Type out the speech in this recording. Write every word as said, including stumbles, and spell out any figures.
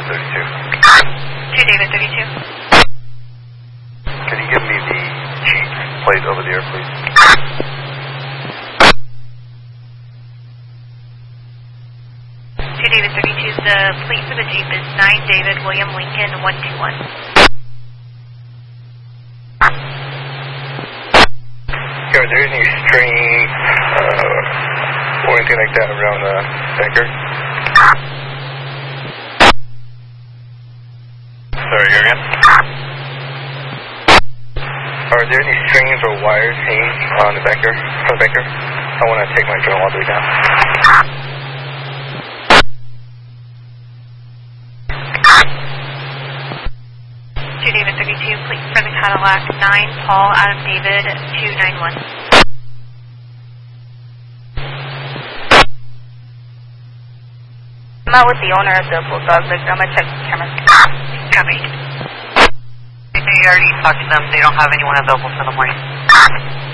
thirty-two. two David thirty-two. Can you give me the Jeep plate over there, please? two David thirty-two, the plate for the Jeep is nine David William Lincoln one two one. Are there any strings uh, or anything like that around uh, Becker? Sorry, here again? Are there any strings or wires hanging on the Becker, from Becker? I want to take my drone all the way down. two David thirty-two, plate for the Cadillac nine Paul Adam David two nine one. I'm out with the owner of the Bulldog. Like, I'm going to check the cameras. Copy. You already talked to them. They don't have anyone available for the morning.